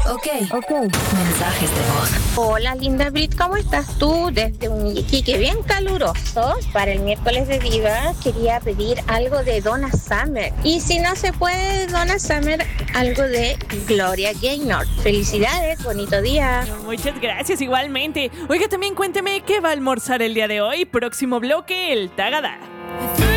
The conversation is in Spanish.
Ok. Mensajes de voz. Hola, linda Brit, ¿cómo estás tú? Desde un Iquique bien caluroso. Para el miércoles de Diva quería pedir algo de Donna Summer. Y si no se puede Donna Summer, algo de Gloria Gaynor. Felicidades, bonito día. Muchas gracias, igualmente. Oiga, también cuénteme qué va a almorzar el día de hoy. Próximo bloque, el Tagada.